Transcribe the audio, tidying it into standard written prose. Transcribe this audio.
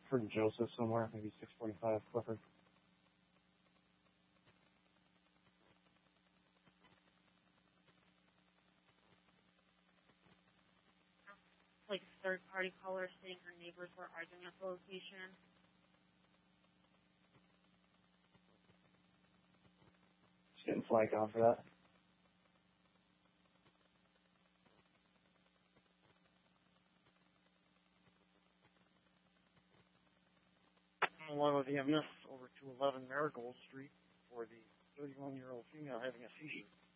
Clifford Joseph somewhere, maybe 645 Clifford. Like third-party caller saying her neighbors were arguing at the location. Just getting flagged down for that. Along with EMS over to 11 Marigold Street for the 31-year-old female having a seizure.